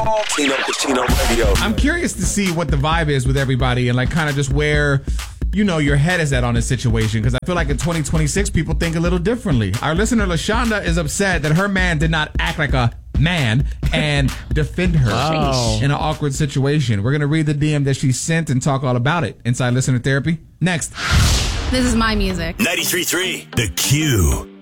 Tino Cucino Radio. I'm curious to see what the vibe is with everybody and like kind of just where, you know, your head is at on this situation, because I feel like in 2026 people think a little differently. Our listener LaShonda is upset that her man did not act like a man and defend her in an awkward situation. We're going to read the DM that she sent and talk all about it inside Listener Therapy next. This is my music. 93.3 The Q.